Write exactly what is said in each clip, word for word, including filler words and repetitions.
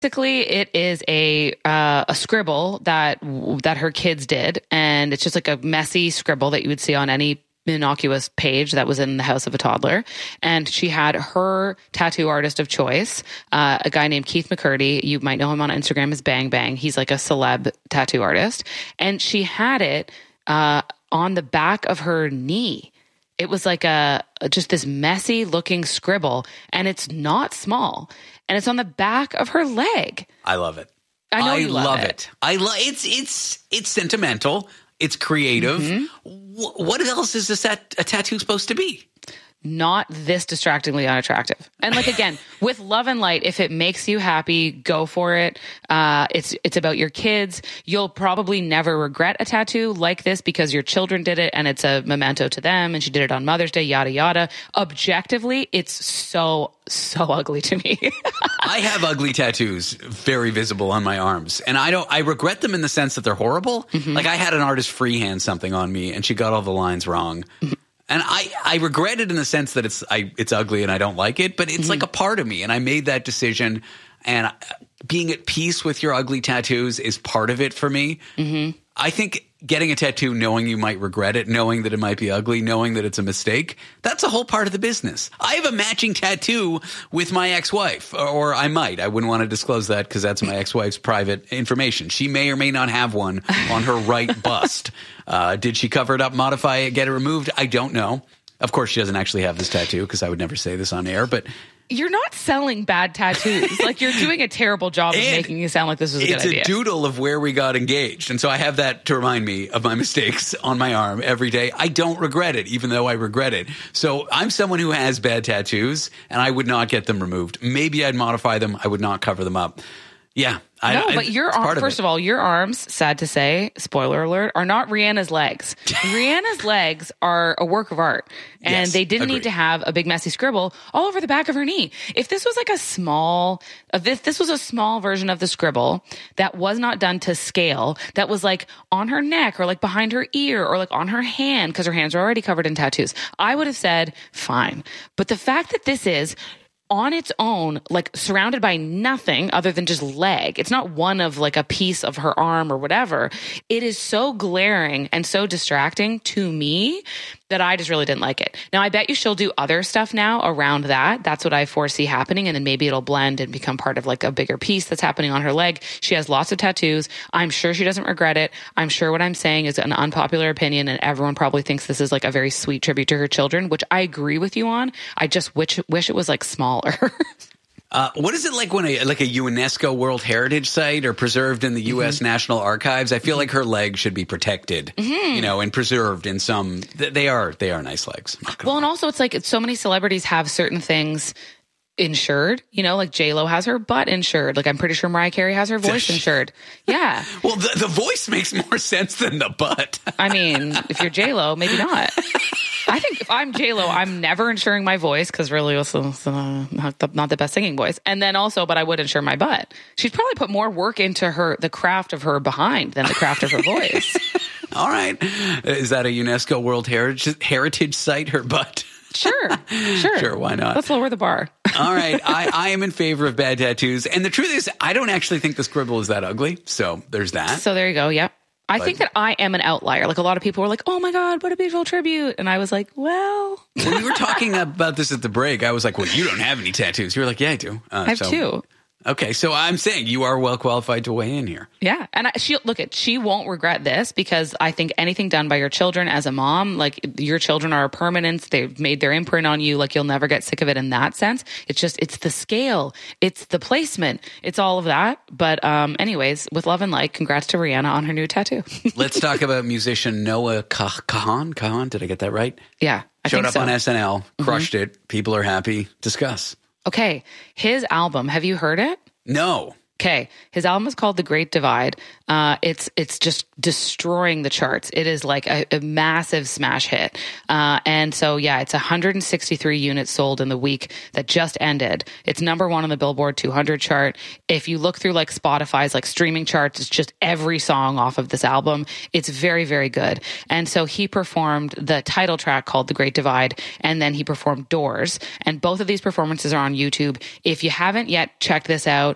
Basically, it is a uh, a scribble that that her kids did, and it's just like a messy scribble that you would see on any innocuous page that was in the house of a toddler. And she had her tattoo artist of choice, uh, a guy named Keith McCurdy. You might know him on Instagram as Bang Bang. He's like a celeb tattoo artist, and she had it uh, on the back of her knee. It was like a just this messy looking scribble, and it's not small. And it's on the back of her leg. I love it. I know I you love, love it. it. I love it's it's it's sentimental. It's creative. Mm-hmm. W- what else is this that a tattoo supposed to be? Not this distractingly unattractive. And like, again, with Love and Light, if it makes you happy, go for it. Uh, it's, it's about your kids. You'll probably never regret a tattoo like this because your children did it and it's a memento to them. And she did it on Mother's Day, yada, yada. Objectively, it's so, so ugly to me. I have ugly tattoos very visible on my arms, and I don't, I regret them in the sense that they're horrible. Mm-hmm. Like I had an artist freehand something on me and she got all the lines wrong. Mm-hmm. And I, I regret it in the sense that it's I it's ugly and I don't like it, but it's mm-hmm. like a part of me. And I made that decision. And being at peace with your ugly tattoos is part of it for me. Mm-hmm. I think getting a tattoo knowing you might regret it, knowing that it might be ugly, knowing that it's a mistake, that's a whole part of the business. I have a matching tattoo with my ex-wife, or I might. I wouldn't want to disclose that because that's my ex-wife's private information. She may or may not have one on her right bust. Uh, did she cover it up, modify it, get it removed? I don't know. Of course, she doesn't actually have this tattoo because I would never say this on air, but you're not selling bad tattoos. Like, you're doing a terrible job of making you sound like this was a good idea. It's a doodle of where we got engaged. And so I have that to remind me of my mistakes on my arm every day. I don't regret it, even though I regret it. So I'm someone who has bad tattoos, and I would not get them removed. Maybe I'd modify them. I would not cover them up. Yeah. I, no, I, but your arm, first of all, your arms, sad to say, spoiler alert, are not Rihanna's legs. Rihanna's legs are a work of art, and yes, they didn't agreed. need to have a big messy scribble all over the back of her knee. If this was like a small, if this, this was a small version of the scribble that was not done to scale, that was like on her neck or like behind her ear or like on her hand, because her hands are already covered in tattoos, I would have said, fine. But the fact that this is on its own, like surrounded by nothing other than just leg. It's not one of like a piece of her arm or whatever. It is so glaring and so distracting to me that I just really didn't like it. Now, I bet you she'll do other stuff now around that. That's what I foresee happening. And then maybe it'll blend and become part of like a bigger piece that's happening on her leg. She has lots of tattoos. I'm sure she doesn't regret it. I'm sure what I'm saying is an unpopular opinion, and everyone probably thinks this is like a very sweet tribute to her children, which I agree with you on. I just wish, wish it was like smaller. Uh, what is it like when a like a UNESCO World Heritage Site or preserved in the U S Mm-hmm. National Archives? I feel like her legs should be protected, mm-hmm. you know, and preserved in some. They are they are nice legs. Well, and also it's like so many celebrities have certain things insured, you know, like J-Lo has her butt insured. Like I'm pretty sure Mariah Carey has her voice insured. Yeah. Well, the, the voice makes more sense than the butt. I mean, if you're J-Lo, maybe not. I think if I'm J-Lo, I'm never insuring my voice because really it's uh, not, the, not the best singing voice. And then also, but I would insure my butt. She's probably put more work into her, the craft of her behind than the craft of her voice. All right. Is that a UNESCO World Heritage, Heritage Site, her butt? Sure, sure. Sure, why not? Let's lower the bar. All right. I, I am in favor of bad tattoos. And the truth is, I don't actually think the scribble is that ugly. So there's that. So there you go. Yep. I But- think that I am an outlier. Like a lot of people were like, oh my God, what a beautiful tribute. And I was like, well. When we were talking about this at the break, I was like, well, you don't have any tattoos. You were like, yeah, I do. Uh, I have so- two. Okay. So I'm saying you are well qualified to weigh in here. Yeah. And I, she, look at, she won't regret this because I think anything done by your children as a mom, like your children are a permanence. They've made their imprint on you. Like you'll never get sick of it in that sense. It's just, it's the scale. It's the placement. It's all of that. But, um, anyways, with love and light, congrats to Rihanna on her new tattoo. Let's talk about musician Noah Kah- Kahan. Kahan, did I get that right? Yeah. I Showed think up so. on S N L, crushed mm-hmm. it. People are happy. Discuss. Okay. His album, have you heard it? No. Okay. His album is called The Great Divide. Uh, it's, it's just destroying the charts. It is like a, a massive smash hit. Uh, and so, yeah, it's one hundred sixty-three units sold in the week that just ended. It's number one on the Billboard two hundred chart. If you look through like Spotify's like streaming charts, it's just every song off of this album. It's very, very good. And so he performed the title track called The Great Divide, and then he performed Doors. And both of these performances are on YouTube. If you haven't yet checked this out,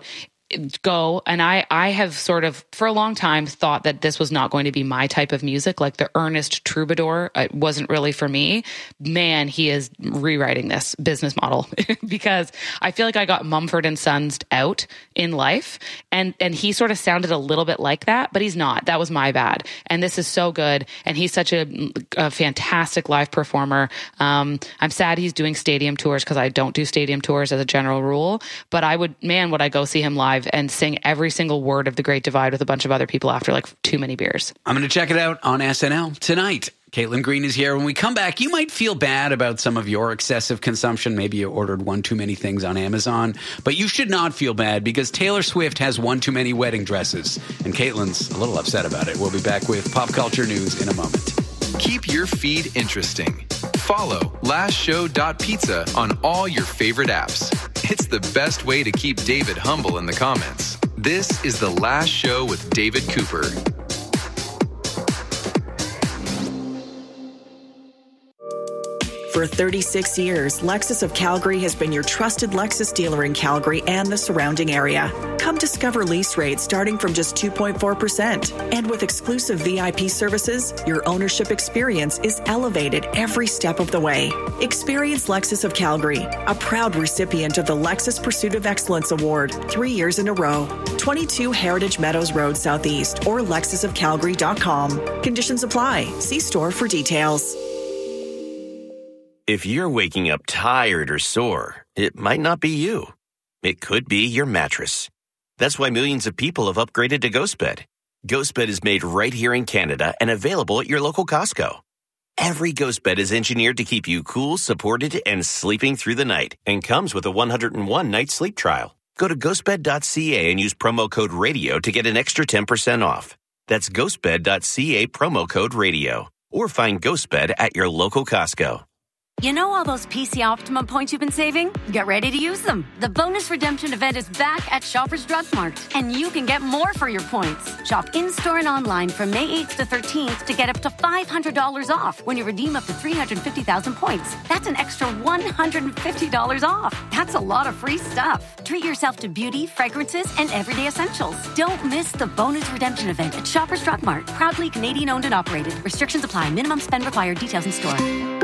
go. And I, I have sort of, for a long time, thought that this was not going to be my type of music. Like the earnest troubadour, it wasn't really for me. Man, he is rewriting this business model because I feel like I got Mumford and Sons out in life. And, and he sort of sounded a little bit like that, but he's not. That was my bad. And this is so good. And he's such a, a fantastic live performer. Um, I'm sad he's doing stadium tours because I don't do stadium tours as a general rule, but I would, man, would I go see him live and sing every single word of The Great Divide with a bunch of other people after like too many beers. I'm going to check it out on S N L tonight. Caitlin Green is here. When we come back, you might feel bad about some of your excessive consumption. Maybe you ordered one too many things on Amazon, but you should not feel bad because Taylor Swift has one too many wedding dresses, and Caitlin's a little upset about it. We'll be back with pop culture news in a moment. Keep your feed interesting. Follow last show dot pizza on all your favorite apps. It's the best way to keep David humble in the comments. This is The Last Show with David Cooper. For thirty-six years, Lexus of Calgary has been your trusted Lexus dealer in Calgary and the surrounding area. Come discover lease rates starting from just two point four percent. And with exclusive V I P services, your ownership experience is elevated every step of the way. Experience Lexus of Calgary, a proud recipient of the Lexus Pursuit of Excellence Award, three years in a row. twenty-two Heritage Meadows Road Southeast or lexus of calgary dot com. Conditions apply. See store for details. If you're waking up tired or sore, it might not be you. It could be your mattress. That's why millions of people have upgraded to GhostBed. GhostBed is made right here in Canada and available at your local Costco. Every GhostBed is engineered to keep you cool, supported, and sleeping through the night, and comes with a one hundred one night sleep trial. Go to ghost bed dot c a and use promo code RADIO to get an extra ten percent off. That's ghost bed dot c a, promo code RADIO. Or find GhostBed at your local Costco. You know all those P C Optimum points you've been saving? Get ready to use them. The bonus redemption event is back at Shoppers Drug Mart, and you can get more for your points. Shop in-store and online from May eighth to thirteenth to get up to five hundred dollars off when you redeem up to three hundred fifty thousand points. That's an extra one hundred fifty dollars off. That's a lot of free stuff. Treat yourself to beauty, fragrances, and everyday essentials. Don't miss the bonus redemption event at Shoppers Drug Mart. Proudly Canadian owned and operated. Restrictions apply. Minimum spend required. Details in store.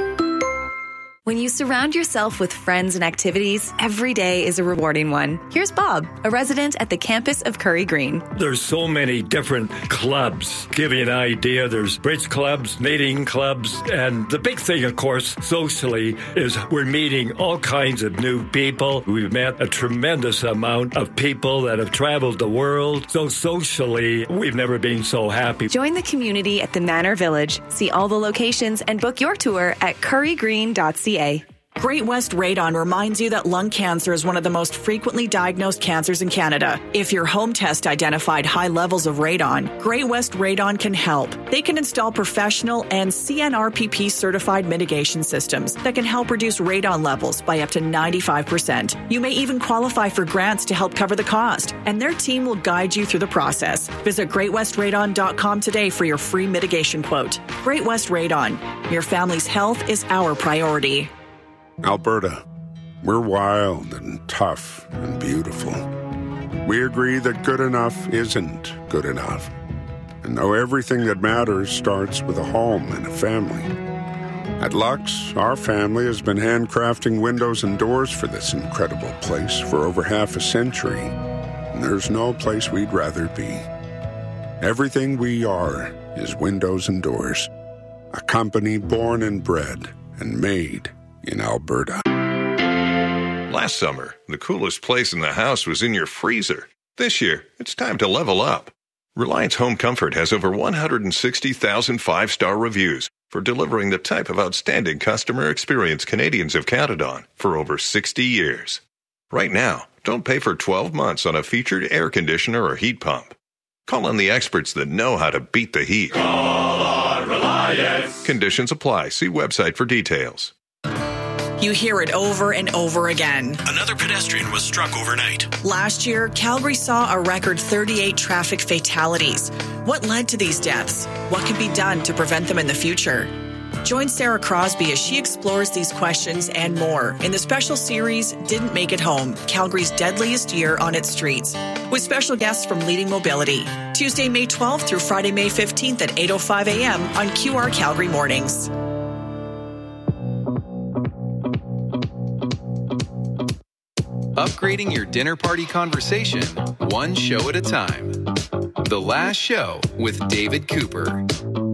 When you surround yourself with friends and activities, every day is a rewarding one. Here's Bob, a resident at the campus of Curry Green. There's so many different clubs. Give you an idea, there's bridge clubs, knitting clubs, and the big thing, of course, socially, is we're meeting all kinds of new people. We've met a tremendous amount of people that have traveled the world. So socially, we've never been so happy. Join the community at the Manor Village. See all the locations and book your tour at curry green dot c a. Great West Radon reminds you that lung cancer is one of the most frequently diagnosed cancers in Canada. If your home test identified high levels of radon, Great West Radon can help. They can install professional and C N R P P certified mitigation systems that can help reduce radon levels by up to ninety-five percent. You may even qualify for grants to help cover the cost, and their team will guide you through the process. Visit great west radon dot com today for your free mitigation quote. Great West Radon. Your family's health is our priority. Alberta, we're wild and tough and beautiful. We agree that good enough isn't good enough. And know everything that matters starts with a home and a family. At Lux, our family has been handcrafting windows and doors for this incredible place for over half a century. And there's no place we'd rather be. Everything we are is windows and doors. A company born and bred and made in Alberta. Last summer, the coolest place in the house was in your freezer. This year, it's time to level up. Reliance Home Comfort has over one hundred sixty thousand five-star reviews for delivering the type of outstanding customer experience Canadians have counted on for over sixty years. Right now, don't pay for twelve months on a featured air conditioner or heat pump. Call on the experts that know how to beat the heat. Call on Reliance. Conditions apply. See website for details. You hear it over and over again. Another pedestrian was struck overnight. Last year, Calgary saw a record thirty-eight traffic fatalities. What led to these deaths? What can be done to prevent them in the future? Join Sarah Crosby as she explores these questions and more in the special series, Didn't Make It Home, Calgary's Deadliest Year on Its Streets, with special guests from Leading Mobility. Tuesday, May twelfth through Friday, May fifteenth at eight oh five a.m. on Q R Calgary Mornings. Upgrading your dinner party conversation, one show at a time. The Last Show with David Cooper.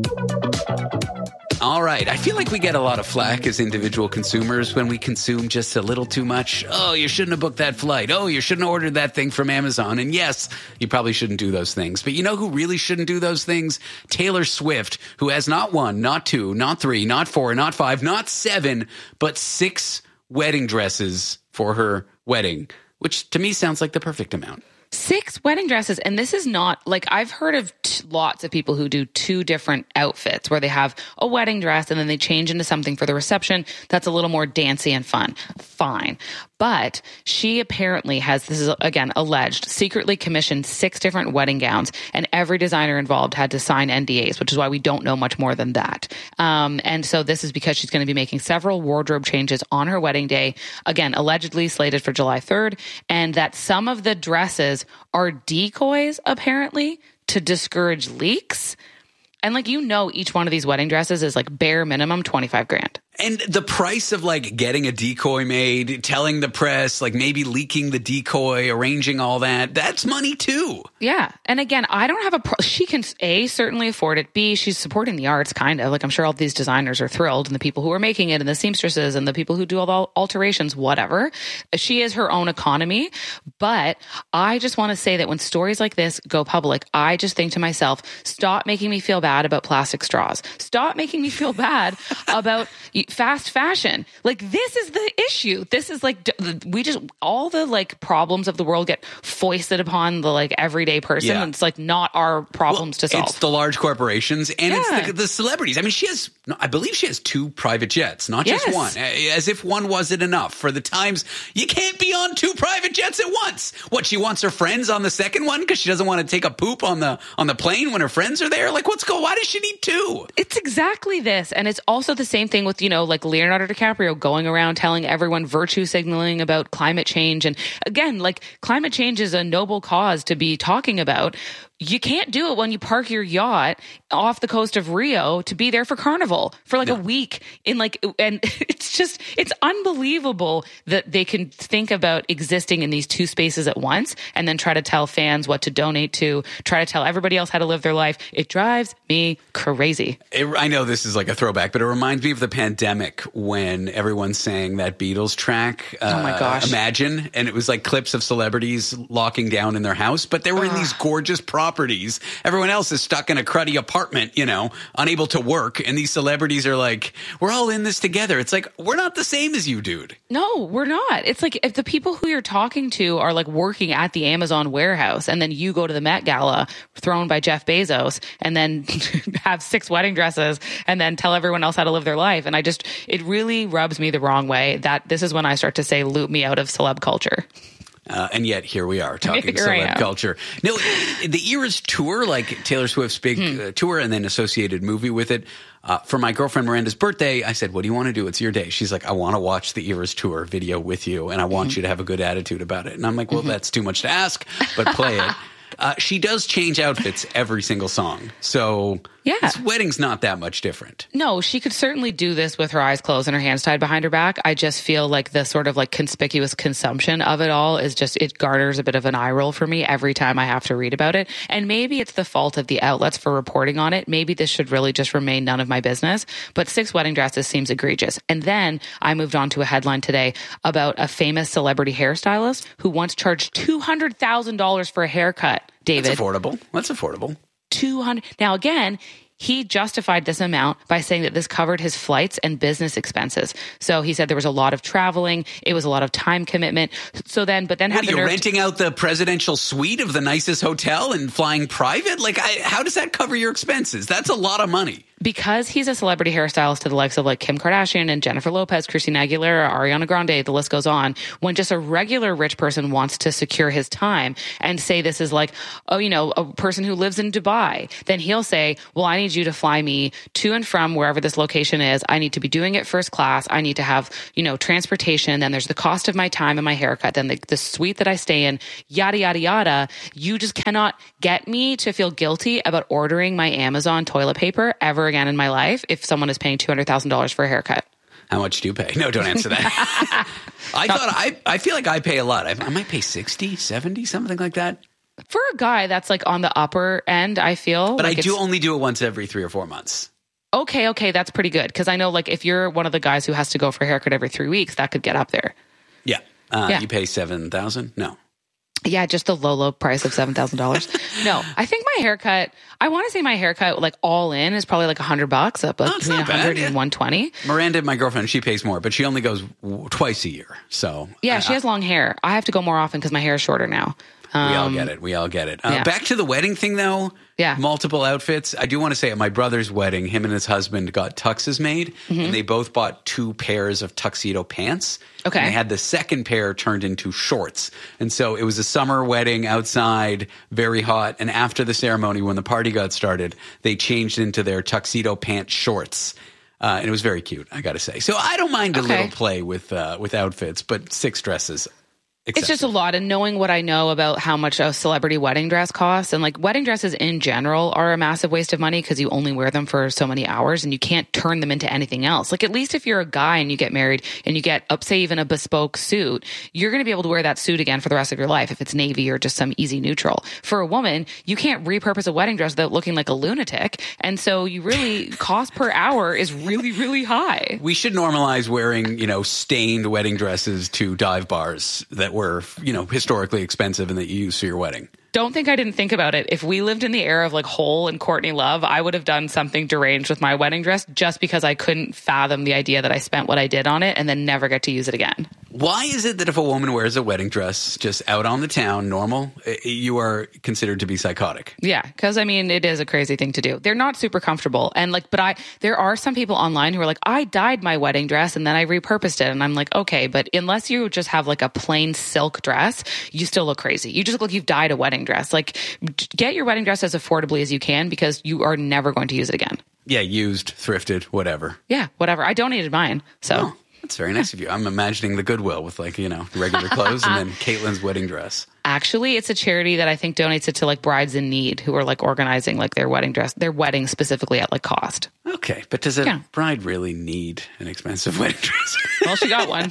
All right. I feel like we get a lot of flack as individual consumers when we consume just a little too much. Oh, you shouldn't have booked that flight. Oh, you shouldn't have ordered that thing from Amazon. And yes, you probably shouldn't do those things. But you know who really shouldn't do those things? Taylor Swift, who has not one, not two, not three, not four, not five, not seven, but six wedding dresses for her wedding, which to me sounds like the perfect amount. Six wedding dresses. And this is not like I've heard of t- lots of people who do two different outfits where they have a wedding dress and then they change into something for the reception that's a little more dancey and fun. Fine. But she apparently has, this is again alleged, secretly commissioned six different wedding gowns, and every designer involved had to sign N D As, which is why we don't know much more than that. Um, and so this is because she's going to be making several wardrobe changes on her wedding day, again, allegedly slated for July third, and that some of the dresses are decoys, apparently, to discourage leaks. And like, you know, each one of these wedding dresses is like bare minimum twenty-five grand. And the price of like getting a decoy made, telling the press, like maybe leaking the decoy, arranging all that, that's money too. Yeah. And again, I don't have a pro- she can A, certainly afford it. B, she's supporting the arts kind of. Like, I'm sure all these designers are thrilled, and the people who are making it and the seamstresses and the people who do all the alterations, whatever. She is her own economy. But I just want to say that when stories like this go public, I just think to myself, stop making me feel bad about plastic straws. Stop making me feel bad about fast fashion. Like, this is the issue. This is like, we just, all the like problems of the world get foisted upon the like everyday person. Yeah. And it's like not our problems well, to solve. It's the large corporations and Yeah. it's the, the celebrities. I mean, she has, I believe she has two private jets, not just Yes. one. As if one wasn't enough for the times. You can't be on two private jets at once. What, she wants her friends on the second one because she doesn't want to take a poop on the on the plane when her friends are there? Like, what's going, why does she need two? It's exactly this. And it's also the same thing with, you know, like Leonardo DiCaprio going around telling everyone virtue signaling about climate change. And again, like, climate change is a noble cause to be talking about. You can't do it when you park your yacht off the coast of Rio to be there for Carnival for like No. a week in like, and it's just, it's unbelievable that they can think about existing in these two spaces at once and then try to tell fans what to donate to, try to tell everybody else how to live their life. It drives me crazy. It, I know this is like a throwback, but it reminds me of the pandemic when everyone sang that Beatles track. Uh, Oh my gosh. Imagine. And it was like clips of celebrities locking down in their house, but they were in these gorgeous properties. Everyone else is stuck in a cruddy apartment, you know, unable to work. And these celebrities are like, we're all in this together. It's like, we're not the same as you, dude. No, we're not. It's like if the people who you're talking to are like working at the Amazon warehouse and then you go to the Met Gala thrown by Jeff Bezos and then have six wedding dresses and then tell everyone else how to live their life. And I just, it really rubs me the wrong way that this is when I start to say, loop me out of celeb culture. Uh, and yet here we are talking Here I celeb am. culture. No, the Eras tour, like Taylor Swift's big Hmm. uh, tour and then associated movie with it. Uh, for my girlfriend Miranda's birthday, I said, what do you want to do? It's your day. She's like, I want to watch the Eras tour video with you, and I want Mm-hmm. you to have a good attitude about it. And I'm like, well, that's too much to ask, but play it. Uh, she does change outfits every single song. So Yeah. this wedding's not that much different. No, she could certainly do this with her eyes closed and her hands tied behind her back. I just feel like the sort of like conspicuous consumption of it all is just, it garners a bit of an eye roll for me every time I have to read about it. And maybe it's the fault of the outlets for reporting on it. Maybe this should really just remain none of my business. But six wedding dresses seems egregious. And then I moved on to a headline today about a famous celebrity hairstylist who once charged two hundred thousand dollars for a haircut. David. That's affordable. That's affordable. two hundred Now, again, he justified this amount by saying that this covered his flights and business expenses. So he said there was a lot of traveling. It was a lot of time commitment. So then, but then What, had are the you nerve renting out the presidential suite of the nicest hotel and flying private? Like, I, how does that cover your expenses? That's a lot of money. because he's a celebrity hairstylist to the likes of like Kim Kardashian and Jennifer Lopez, Christina Aguilera, Ariana Grande, the list goes on. When just a regular rich person wants to secure his time and say this is like, oh, you know, a person who lives in Dubai, then he'll say, well, I need you to fly me to and from wherever this location is. I need to be doing it first class. I need to have, you know, transportation. Then there's the cost of my time and my haircut. Then the, the suite that I stay in, yada, yada, yada. You just cannot get me to feel guilty about ordering my Amazon toilet paper ever again in my life if someone is paying two hundred thousand dollars for a haircut. How much do you pay? No, don't answer that. I thought I, I feel like I pay a lot. I, I might pay sixty, seventy, something like that. For a guy, that's like on the upper end, I feel. But like I do only do it once every three or four months. Okay, okay, that's pretty good. Because I know like if you're one of the guys who has to go for a haircut every three weeks, that could get up there. Yeah. Uh, yeah. You pay seven thousand dollars? No. Yeah, just the low, low price of seven thousand dollars. No, I think my haircut, I want to say my haircut, like all in, is probably like a hundred bucks, up like, oh, between one hundred and one twenty. Miranda, my girlfriend, she pays more, but she only goes w- twice a year. So yeah, I, she has long hair. I have to go more often because my hair is shorter now. Um, we all get it. We all get it. Uh, yeah. Back to the wedding thing, though. Yeah. Multiple outfits. I do want to say at my brother's wedding, him and his husband got tuxes made, mm-hmm. and they both bought two pairs of tuxedo pants. Okay. And they had the second pair turned into shorts. And so it was a summer wedding outside, very hot. And after the ceremony, when the party got started, they changed into their tuxedo pant shorts. Uh, and it was very cute, I got to say. So I don't mind a okay. little play with uh, with outfits, but six dresses. Excessive. It's just a lot. And knowing what I know about how much a celebrity wedding dress costs, and like wedding dresses in general are a massive waste of money because you only wear them for so many hours and you can't turn them into anything else. Like at least if you're a guy and you get married and you get up, say even a bespoke suit, you're going to be able to wear that suit again for the rest of your life if it's navy or just some easy neutral. For a woman, you can't repurpose a wedding dress without looking like a lunatic. And so you really, cost per hour is really, really high. We should normalize wearing, you know, stained wedding dresses to dive bars that were, you know, historically expensive and that you use for your wedding. Don't think I didn't think about it. If we lived in the era of like Hole and Courtney Love, I would have done something deranged with my wedding dress just because I couldn't fathom the idea that I spent what I did on it and then never get to use it again. Why is it that if a woman wears a wedding dress just out on the town, normal, you are considered to be psychotic? Yeah, because I mean, it is a crazy thing to do. They're not super comfortable. And like, but I, there are some people online who are like, I dyed my wedding dress and then I repurposed it. And I'm like, okay, but unless you just have like a plain silk dress, you still look crazy. You just look like you've dyed a wedding dress. Like, get your wedding dress as affordably as you can because you are never going to use it again. Yeah, used, thrifted, whatever. Yeah, whatever. I donated mine, so. Oh, that's very nice of you. I'm imagining the Goodwill with like, you know, regular clothes and then Caitlin's wedding dress. Actually, it's a charity that I think donates it to like brides in need who are like organizing like their wedding dress, their wedding specifically at like cost. Okay, but does a yeah. bride really need an expensive wedding dress? Well, she got one.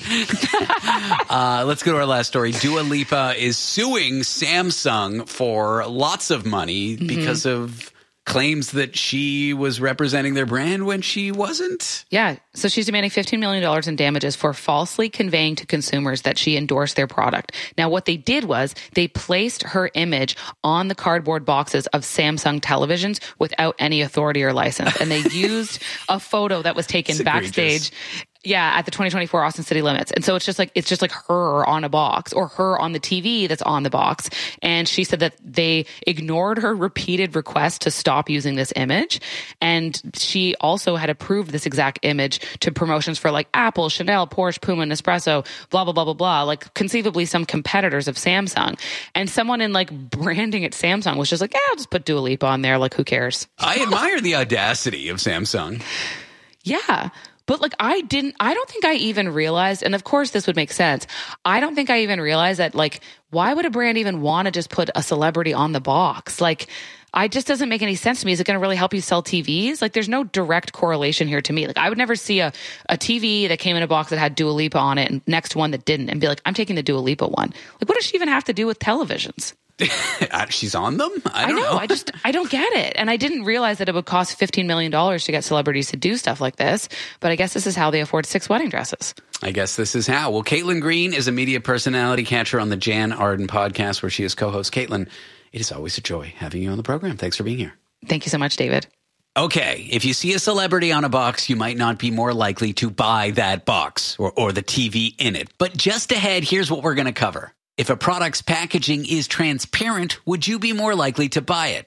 uh, let's go to our last story. Dua Lipa is suing Samsung for lots of money mm-hmm. because of claims that she was representing their brand when she wasn't. Yeah. So she's demanding fifteen million dollars in damages for falsely conveying to consumers that she endorsed their product. Now, what they did was they placed her image on the cardboard boxes of Samsung televisions without any authority or license. And they used a photo that was taken backstage. Yeah, at the twenty twenty-four Austin City Limits. And so it's just like it's just like her on a box or her on the T V that's on the box. And she said that they ignored her repeated request to stop using this image. And she also had approved this exact image to promotions for like Apple, Chanel, Porsche, Puma, Nespresso, blah, blah, blah, blah, blah, like conceivably some competitors of Samsung. And someone in like branding at Samsung was just like, yeah, I'll just put Dua Lipa on there. Like, who cares? I admire the audacity of Samsung. Yeah. But like, I didn't, I don't think I even realized, and of course this would make sense. I don't think I even realized that like, why would a brand even want to just put a celebrity on the box? Like, I just doesn't make any sense to me. Is it going to really help you sell T Vs? Like, there's no direct correlation here to me. Like, I would never see a, a T V that came in a box that had Dua Lipa on it and next to one that didn't and be like, I'm taking the Dua Lipa one. Like, what does she even have to do with televisions? She's on them? I don't I know, know. I just, I don't get it. And I didn't realize that it would cost fifteen million dollars to get celebrities to do stuff like this. But I guess this is how they afford six wedding dresses. I guess this is how. Well, Caitlin Green is a media personality. Catch her on the Jan Arden podcast where she is co-host. Caitlin, it is always a joy having you on the program. Thanks for being here. Thank you so much, David. Okay, if you see a celebrity on a box, you might not be more likely to buy that box or, or the T V in it. But just ahead, here's what we're going to cover. If a product's packaging is transparent, would you be more likely to buy it?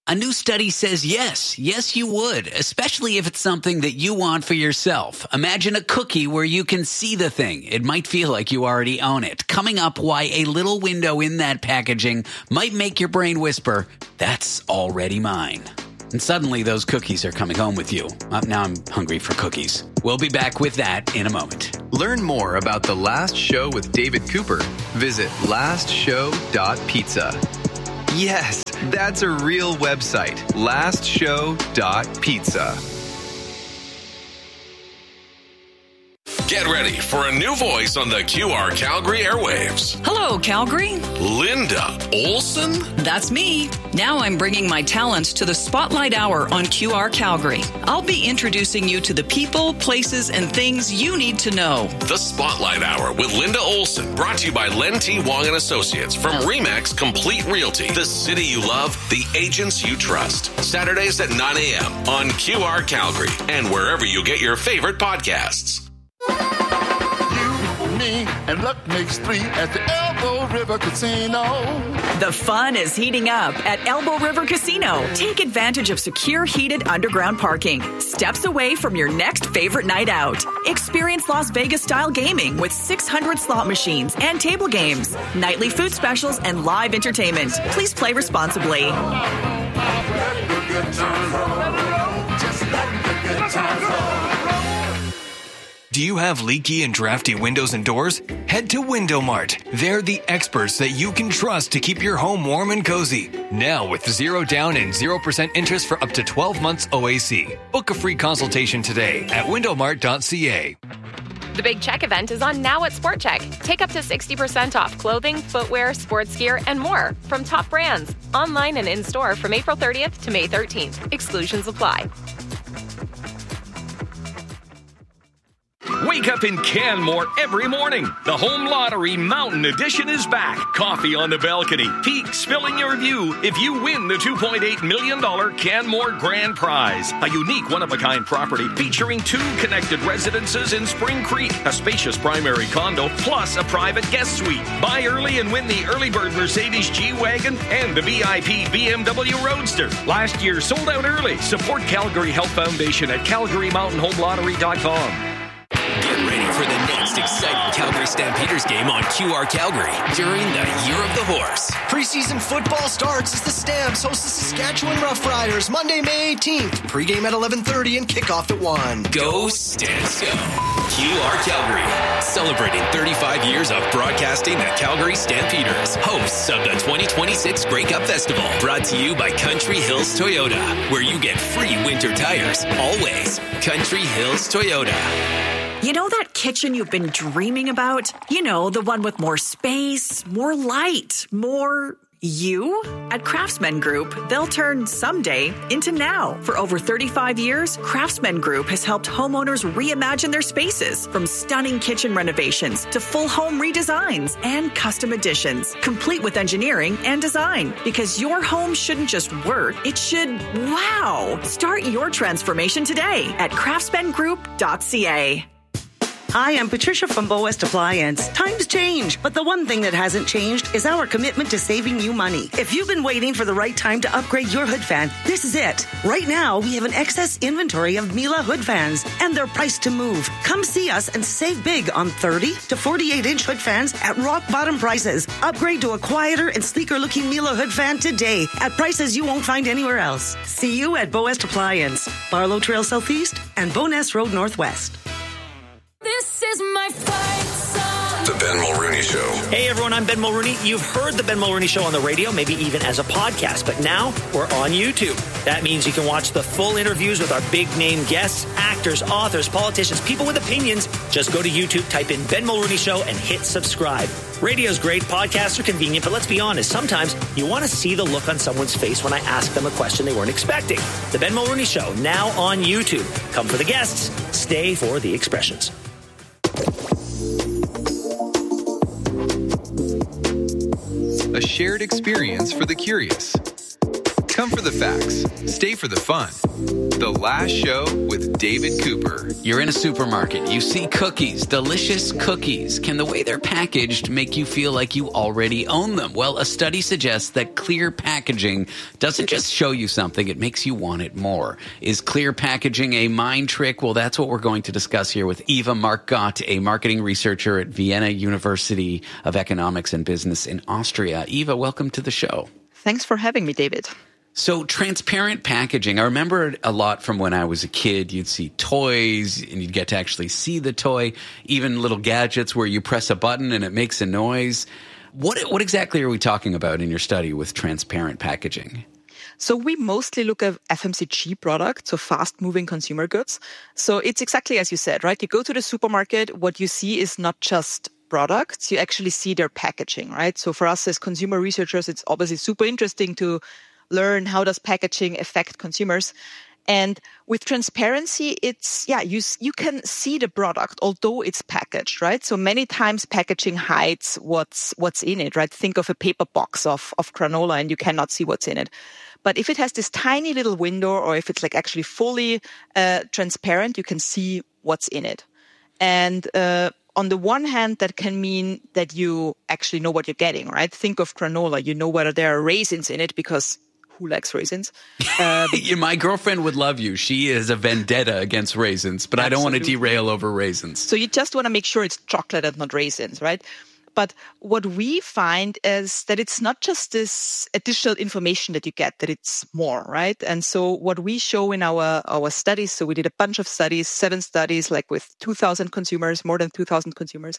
A new study says yes, yes you would, especially if it's something that you want for yourself. Imagine a cookie where you can see the thing. It might feel like you already own it. Coming up, why a little window in that packaging might make your brain whisper, that's already mine. And suddenly those cookies are coming home with you. Uh, now I'm hungry for cookies. We'll be back with that in a moment. Learn more about The Last Show with David Cooper. Visit last show dot pizza. Yes, that's a real website. last show dot pizza. Get ready for a new voice on the Q R Calgary airwaves. Hello, Calgary. Linda Olson? That's me. Now I'm bringing my talents to the Spotlight Hour on Q R Calgary. I'll be introducing you to the people, places, and things you need to know. The Spotlight Hour with Linda Olson, brought to you by Len T. Wong and Associates from Remax Complete Realty. The city you love, the agents you trust. Saturdays at nine a.m. on Q R Calgary and wherever you get your favorite podcasts. You, me, and luck makes three at the Elbow River Casino. The fun is heating up at Elbow River Casino. Take advantage of secure, heated underground parking. Steps away from your next favorite night out. Experience Las Vegas-style gaming with six hundred slot machines and table games, nightly food specials, and live entertainment. Please play responsibly. Do you have leaky and drafty windows and doors? Head to Window Mart. They're the experts that you can trust to keep your home warm and cozy. Now with zero down and zero percent interest for up to twelve months O A C. Book a free consultation today at window mart dot c a. The Big Check event is on now at Sport Check. Take up to sixty percent off clothing, footwear, sports gear, and more from top brands. Online and in-store from April thirtieth to May thirteenth. Exclusions apply. Wake up in Canmore every morning. The Home Lottery Mountain Edition is back. Coffee on the balcony. Peaks filling your view if you win the two point eight million dollars Canmore Grand Prize. A unique one-of-a-kind property featuring two connected residences in Spring Creek, a spacious primary condo, plus a private guest suite. Buy early and win the early bird Mercedes G-Wagon and the V I P B M W Roadster. Last year sold out early. Support Calgary Health Foundation at calgary mountain home lottery dot com. Get ready for the next exciting Calgary Stampeders game on Q R Calgary during the Year of the Horse. Preseason football starts as the Stamps host the Saskatchewan Roughriders Monday, May eighteenth. Pre-game at eleven thirty and kickoff at one. Go Stamps, go! Q R Calgary, celebrating thirty-five years of broadcasting the Calgary Stampeders, hosts of the twenty twenty-six Grey Cup Festival. Brought to you by Country Hills Toyota, where you get free winter tires. Always Country Hills Toyota. You know that kitchen you've been dreaming about? You know, the one with more space, more light, more you? At Craftsman Group, they'll turn someday into now. For over thirty-five years, Craftsman Group has helped homeowners reimagine their spaces, from stunning kitchen renovations to full home redesigns and custom additions, complete with engineering and design. Because your home shouldn't just work, it should wow. Start your transformation today at craftsman group dot c a. Hi, I'm Patricia from Bow West Appliance. Times change, but the one thing that hasn't changed is our commitment to saving you money. If you've been waiting for the right time to upgrade your hood fan, this is it. Right now, we have an excess inventory of Miele hood fans, and they're priced to move. Come see us and save big on thirty to forty-eight inch hood fans at rock bottom prices. Upgrade to a quieter and sleeker looking Miele hood fan today at prices you won't find anywhere else. See you at Bow West Appliance, Barlow Trail Southeast and Bowness Road Northwest. This is my fight song. The Ben Mulrooney Show. Hey everyone, I'm Ben Mulrooney. You've heard the Ben Mulrooney Show on the radio, maybe even as a podcast, but now we're on YouTube. That means you can watch the full interviews with our big name guests, actors, authors, politicians, people with opinions. Just go to YouTube, type in Ben Mulrooney Show, and hit subscribe. Radio's great, podcasts are convenient, but let's be honest, sometimes you want to see the look on someone's face when I ask them a question they weren't expecting. The Ben Mulrooney Show, now on YouTube. Come for the guests, stay for the expressions. A shared experience for the curious. Come for the facts. Stay for the fun. The Last Show with David Cooper. You're in a supermarket. You see cookies, delicious cookies. Can the way they're packaged make you feel like you already own them? Well, a study suggests that clear packaging doesn't just show you something, it makes you want it more. Is clear packaging a mind trick? Well, that's what we're going to discuss here with Eva Markgott, a marketing researcher at Vienna University of Economics and Business in Austria. Eva, welcome to the show. Thanks for having me, David. So transparent packaging, I remember it a lot from when I was a kid. You'd see toys and you'd get to actually see the toy, even little gadgets where you press a button and it makes a noise. What, what exactly are we talking about in your study with transparent packaging? So we mostly look at F M C G products, so fast-moving consumer goods. So it's exactly as you said, right? You go to the supermarket, what you see is not just products, you actually see their packaging, right? So for us as consumer researchers, it's obviously super interesting to learn how does packaging affect consumers. And with transparency, it's, yeah, you you can see the product, although it's packaged, right? So many times packaging hides what's what's in it, right? Think of a paper box of, of granola and you cannot see what's in it. But if it has this tiny little window or if it's like actually fully uh, transparent, you can see what's in it. And uh, on the one hand, that can mean that you actually know what you're getting, right? Think of granola. You know whether there are raisins in it because who likes raisins? Um, My girlfriend would love you. She is a vendetta against raisins, but absolutely. I don't want to derail over raisins. So you just want to make sure it's chocolate and not raisins, right? But what we find is that it's not just this additional information that you get, that it's more, right? And so what we show in our, our studies, so we did a bunch of studies, seven studies, like with two thousand consumers, more than two thousand consumers.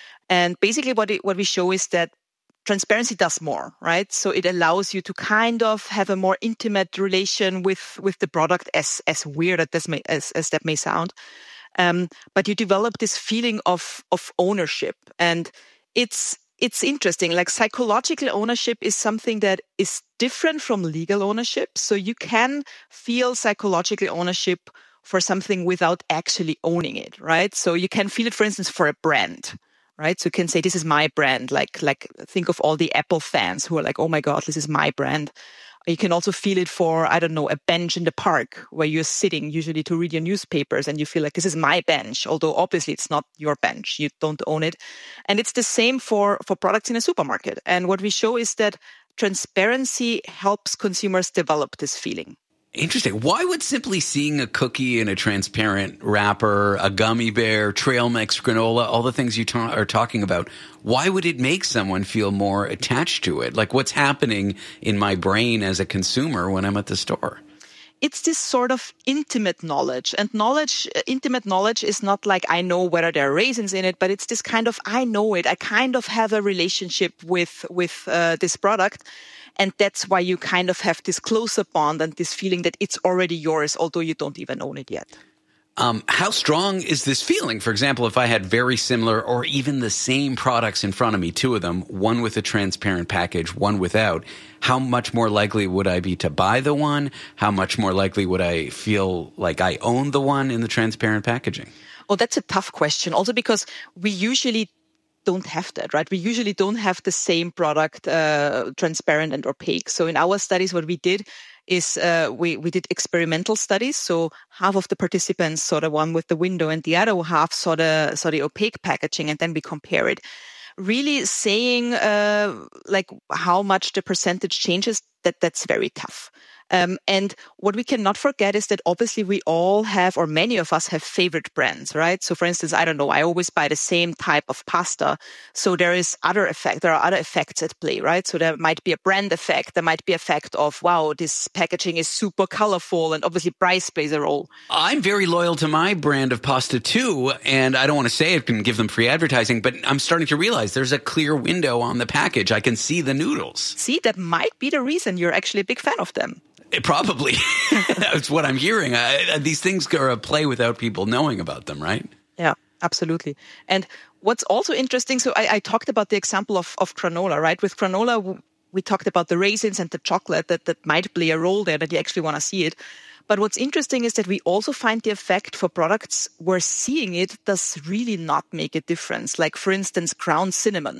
And basically what it, what we show is that transparency does more, right? So it allows you to kind of have a more intimate relation with, with the product, as, as weird as, this may, as, as that may sound. Um, but you develop this feeling of, of ownership. And it's it's interesting. Like psychological ownership is something that is different from legal ownership. So you can feel psychological ownership for something without actually owning it, right? So you can feel it, for instance, for a brand, right? So you can say, this is my brand. Like, like think of all the Apple fans who are like, oh my God, this is my brand. You can also feel it for, I don't know, a bench in the park where you're sitting usually to read your newspapers and you feel like this is my bench, although obviously it's not your bench. You don't own it. And it's the same for, for products in a supermarket. And what we show is that transparency helps consumers develop this feeling. Interesting. Why would simply seeing a cookie in a transparent wrapper, a gummy bear, trail mix, granola, all the things you ta- are talking about, why would it make someone feel more attached to it? Like what's happening in my brain as a consumer when I'm at the store? It's this sort of intimate knowledge. And knowledge, intimate knowledge is not like I know whether there are raisins in it, but it's this kind of I know it. I kind of have a relationship with, with uh, this product. And that's why you kind of have this closer bond and this feeling that it's already yours, although you don't even own it yet. Um, how strong is this feeling? For example, if I had very similar or even the same products in front of me, two of them, one with a transparent package, one without, how much more likely would I be to buy the one? How much more likely would I feel like I own the one in the transparent packaging? Well, that's a tough question. Also because we usually don't have that, right? We usually don't have the same product uh, transparent and opaque. So in our studies, what we did is uh, we, we did experimental studies. So half of the participants saw the one with the window and the other half saw the, saw the opaque packaging, and then we compare it. Really saying uh, like how much the percentage changes, that that's very tough. Um, and what we cannot forget is that obviously we all have, or many of us have favorite brands, right? So for instance, I don't know, I always buy the same type of pasta. So there is other effect, there are other effects at play, right? So there might be a brand effect. There might be effect of, wow, this packaging is super colorful, and obviously price plays a role. I'm very loyal to my brand of pasta too. And I don't want to say it can give them free advertising, but I'm starting to realize there's a clear window on the package. I can see the noodles. See, that might be the reason you're actually a big fan of them. It probably. That's what I'm hearing. I, these things are a play without people knowing about them, right? Yeah, absolutely. And what's also interesting, so I, I talked about the example of, of granola, right? With granola, we talked about the raisins and the chocolate that, that might play a role there, that you actually want to see it. But what's interesting is that we also find the effect for products where seeing it does really not make a difference. Like, for instance, ground cinnamon.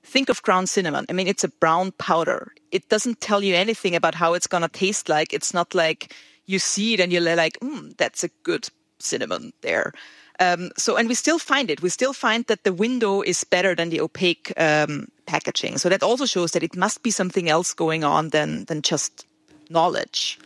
think of ground cinnamon. I mean, it's a brown powder. It doesn't tell you anything about how it's going to taste like. It's not like you see it and you're like, mm, that's a good cinnamon there. Um, so, and we still find it. We still find that the window is better than the opaque um, packaging. So that also shows that it must be something else going on than than just knowledge.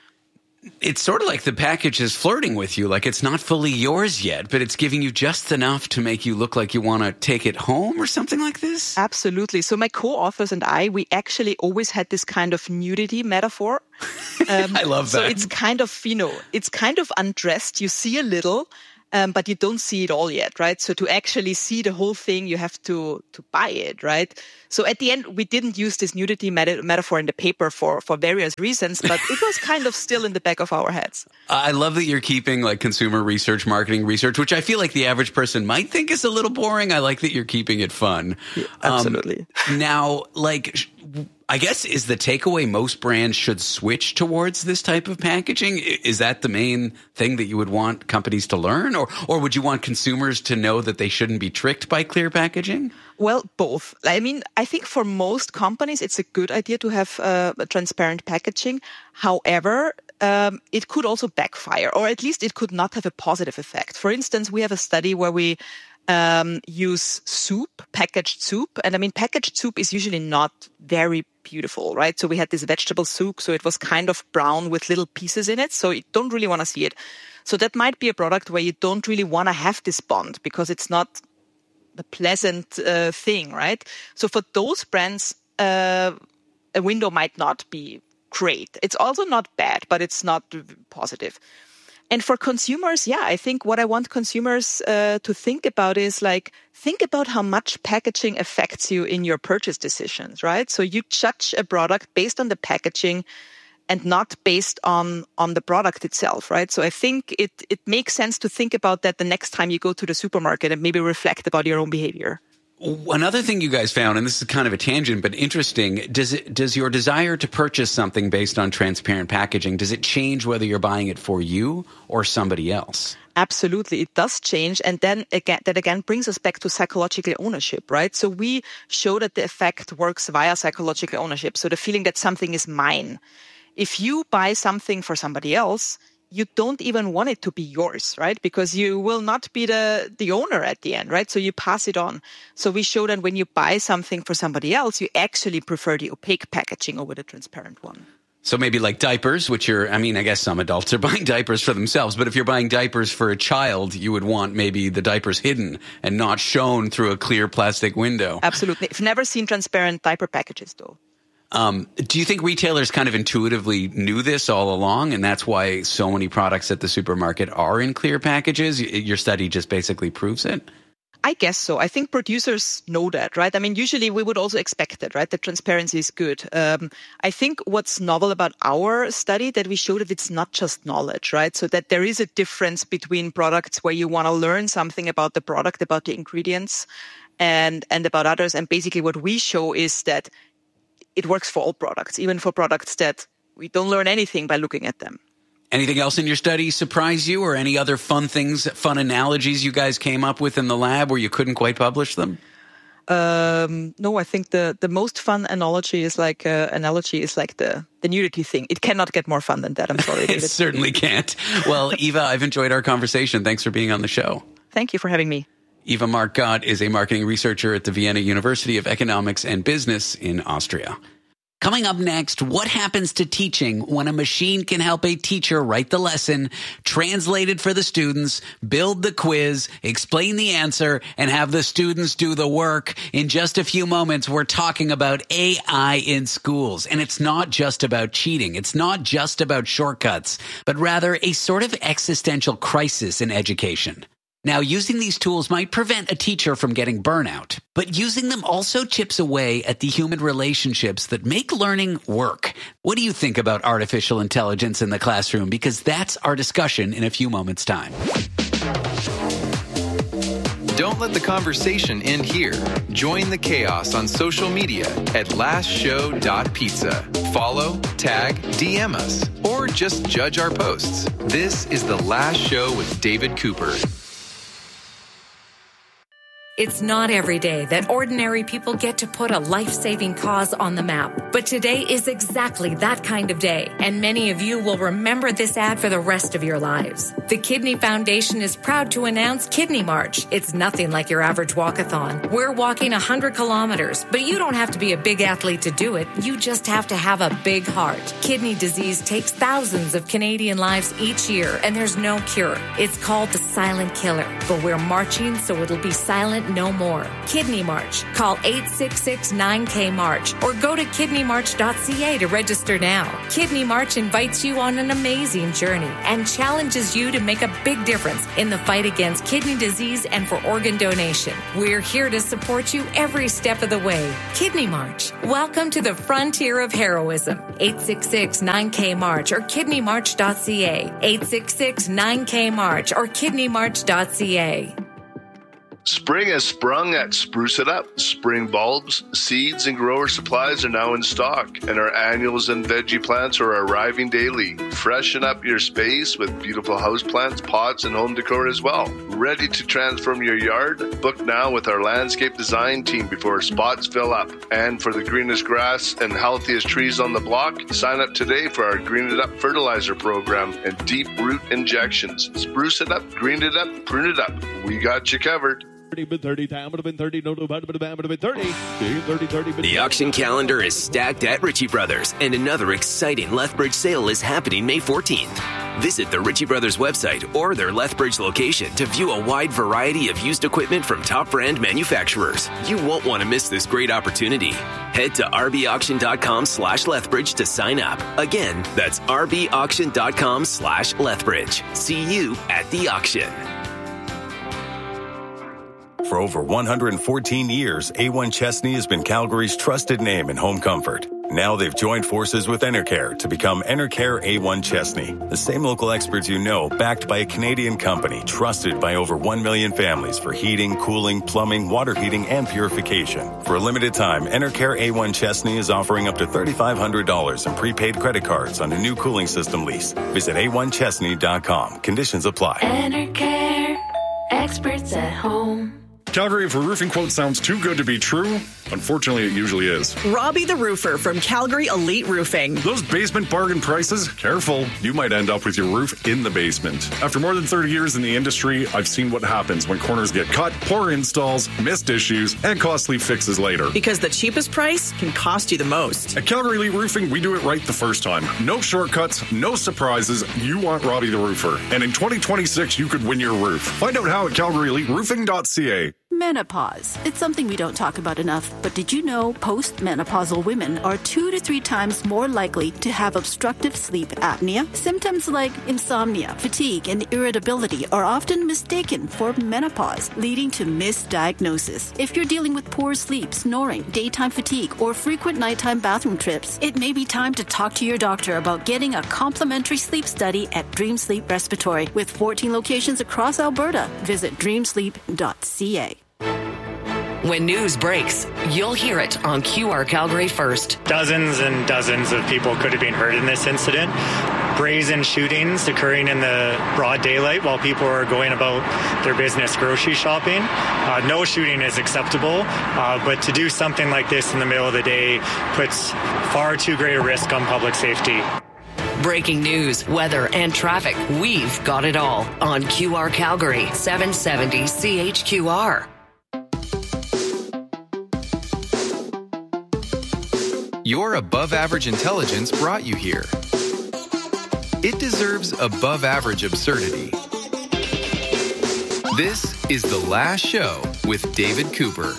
It's sort of like the package is flirting with you, like it's not fully yours yet, but it's giving you just enough to make you look like you want to take it home or something like this? Absolutely. So my co-authors and I, we actually always had this kind of nudity metaphor. Um, I love that. So it's kind of, you know, it's kind of undressed. You see a little, um, but you don't see it all yet, right? So to actually see the whole thing, you have to to buy it, right? So at the end, we didn't use this nudity meta- metaphor in the paper for, for various reasons, but it was kind of still in the back of our heads. I love that you're keeping like consumer research, marketing research, which I feel like the average person might think is a little boring. I like that you're keeping it fun. Yeah, absolutely. Um, now, like, I guess is the takeaway most brands should switch towards this type of packaging? Is that the main thing that you would want companies to learn? Or, or would you want consumers to know that they shouldn't be tricked by clear packaging? Well, both. I mean, I think for most companies, it's a good idea to have uh, transparent packaging. However, um, it could also backfire, or at least it could not have a positive effect. For instance, we have a study where we um, use soup, packaged soup. And I mean, packaged soup is usually not very beautiful, right? So we had this vegetable soup, so it was kind of brown with little pieces in it. So you don't really want to see it. So that might be a product where you don't really want to have this bond because it's not the pleasant uh, thing, right? So for those brands, uh, a window might not be great. It's also not bad, but it's not positive. And for consumers, yeah, I think what I want consumers uh, to think about is like, think about how much packaging affects you in your purchase decisions, right? So you judge a product based on the packaging and not based on, on the product itself, right? So I think it, it makes sense to think about that the next time you go to the supermarket and maybe reflect about your own behavior. Another thing you guys found, and this is kind of a tangent, but interesting, does it, does your desire to purchase something based on transparent packaging, does it change whether you're buying it for you or somebody else? Absolutely. It does change. And then again, that again brings us back to psychological ownership, right? So we show that the effect works via psychological ownership. So the feeling that something is mine. If you buy something for somebody else, you don't even want it to be yours, right? Because you will not be the, the owner at the end, right? So you pass it on. So we show that when you buy something for somebody else, you actually prefer the opaque packaging over the transparent one. So maybe like diapers, which are, I mean, I guess some adults are buying diapers for themselves, but if you're buying diapers for a child, you would want maybe the diapers hidden and not shown through a clear plastic window. Absolutely. I've never seen transparent diaper packages though. Um, do you think retailers kind of intuitively knew this all along, and that's why so many products at the supermarket are in clear packages? Your study just basically proves it? I guess so. I think producers know that, right? I mean, usually we would also expect it, right? That transparency is good. Um, I think what's novel about our study that we showed that it's not just knowledge, right? So that there is a difference between products where you want to learn something about the product, about the ingredients, and and about others. And basically what we show is that it works for all products, even for products that we don't learn anything by looking at them. Anything else in your study surprise you, or any other fun things, fun analogies you guys came up with in the lab where you couldn't quite publish them? Um, no, I think the, the most fun analogy is like uh, analogy is like the, the nudity thing. It cannot get more fun than that. I'm sorry. It certainly can't. Well, Eva, I've enjoyed our conversation. Thanks for being on the show. Thank you for having me. Eva Marc-Gott is a marketing researcher at the Vienna University of Economics and Business in Austria. Coming up next, what happens to teaching when a machine can help a teacher write the lesson, translate it for the students, build the quiz, explain the answer, and have the students do the work? In just a few moments, we're talking about A I in schools. And it's not just about cheating. It's not just about shortcuts, but rather a sort of existential crisis in education. Now, using these tools might prevent a teacher from getting burnout, but using them also chips away at the human relationships that make learning work. What do you think about artificial intelligence in the classroom? Because that's our discussion in a few moments' time. Don't let the conversation end here. Join the chaos on social media at last show dot pizza. Follow, tag, D M us, or just judge our posts. This is The Last Show with David Cooper. It's not every day that ordinary people get to put a life-saving cause on the map. But today is exactly that kind of day, and many of you will remember this ad for the rest of your lives. The Kidney Foundation is proud to announce Kidney March. It's nothing like your average walkathon. We're walking one hundred kilometers, but you don't have to be a big athlete to do it. You just have to have a big heart. Kidney disease takes thousands of Canadian lives each year, and there's no cure. It's called the silent killer, but we're marching so it'll be silent no more. Kidney March. Call eight six six nine K March or go to kidney march dot c a to register now. Kidney March invites you on an amazing journey and challenges you to make a big difference in the fight against kidney disease and for organ donation. We're here to support you every step of the way. Kidney March. Welcome to the frontier of heroism. eight six six nine K March or kidney march dot c a. eight six six nine K March or kidney march dot c a. Spring has sprung at Spruce It Up. Spring bulbs, seeds, and grower supplies are now in stock, and our annuals and veggie plants are arriving daily. Freshen up your space with beautiful houseplants, pots, and home decor as well. Ready to transform your yard? Book now with our landscape design team before spots fill up. And for the greenest grass and healthiest trees on the block, sign up today for our Green It Up fertilizer program and deep root injections. Spruce it up, green it up, prune it up. We got you covered. The auction calendar is stacked at Ritchie Brothers, and another exciting Lethbridge sale is happening May fourteenth. Visit the Ritchie Brothers website or their Lethbridge location to view a wide variety of used equipment from top brand manufacturers. You won't want to miss this great opportunity. Head to rbauction.com slash Lethbridge to sign up. Again, that's rbauction.com slash Lethbridge. See you at the auction. For over one hundred fourteen years, A one Chesney has been Calgary's trusted name in home comfort. Now they've joined forces with Enercare to become Enercare A one Chesney. The same local experts you know, backed by a Canadian company, trusted by over one million families for heating, cooling, plumbing, water heating, and purification. For a limited time, Enercare A one Chesney is offering up to three thousand five hundred dollars in prepaid credit cards on a new cooling system lease. Visit a one chesney dot com. Conditions apply. Enercare. Experts at home. Calgary, if a roofing quote sounds too good to be true, unfortunately, it usually is. Robbie the Roofer from Calgary Elite Roofing. Those basement bargain prices? Careful. You might end up with your roof in the basement. After more than thirty years in the industry, I've seen what happens when corners get cut, poor installs, missed issues, and costly fixes later. Because the cheapest price can cost you the most. At Calgary Elite Roofing, we do it right the first time. No shortcuts, no surprises. You want Robbie the Roofer. And in twenty twenty-six, you could win your roof. Find out how at calgary elite roofing dot c a. Menopause. It's something we don't talk about enough, but did you know postmenopausal women are two to three times more likely to have obstructive sleep apnea? Symptoms like insomnia, fatigue, and irritability are often mistaken for menopause, leading to misdiagnosis. If you're dealing with poor sleep, snoring, daytime fatigue, or frequent nighttime bathroom trips, it may be time to talk to your doctor about getting a complimentary sleep study at Dream Sleep Respiratory. With fourteen locations across Alberta, visit dream sleep dot c a. When news breaks, you'll hear it on Q R Calgary first. Dozens and dozens of people could have been hurt in this incident. Brazen shootings occurring in the broad daylight while people are going about their business grocery shopping. Uh, no shooting is acceptable, uh, but to do something like this in the middle of the day puts far too great a risk on public safety. Breaking news, weather, and traffic. We've got it all on Q R Calgary, seven seventy C H Q R. Your above-average intelligence brought you here. It deserves above-average absurdity. This is The Last Show with David Cooper.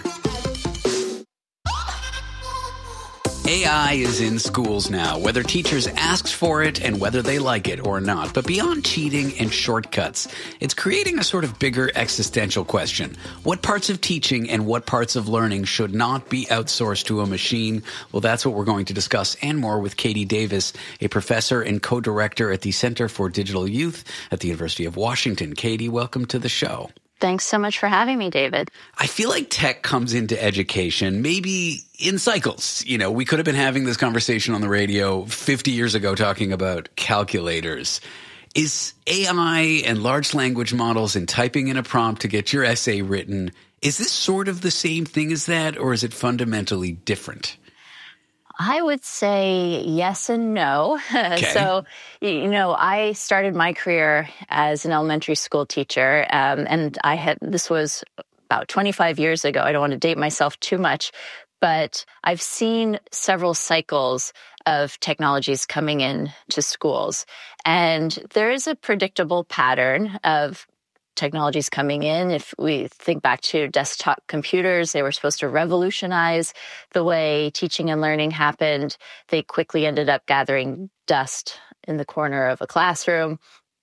A I is in schools now, whether teachers ask for it and whether they like it or not. But beyond cheating and shortcuts, it's creating a sort of bigger existential question. What parts of teaching and what parts of learning should not be outsourced to a machine? Well, that's what we're going to discuss and more with Katie Davis, a professor and co-director at the Center for Digital Youth at the University of Washington. Katie, welcome to the show. Thanks so much for having me, David. I feel like tech comes into education maybe in cycles. You know, we could have been having this conversation on the radio fifty years ago talking about calculators. Is A I and large language models and typing in a prompt to get your essay written, Is this sort of the same thing as that, or is it fundamentally different? I would say yes and no. Okay. So, you know, I started my career as an elementary school teacher, um, and I had, this was about twenty-five years ago. I don't want to date myself too much, but I've seen several cycles of technologies coming in to schools. And there is a predictable pattern of technologies coming in. If we think back to desktop computers, they were supposed to revolutionize the way teaching and learning happened. They quickly ended up gathering dust in the corner of a classroom.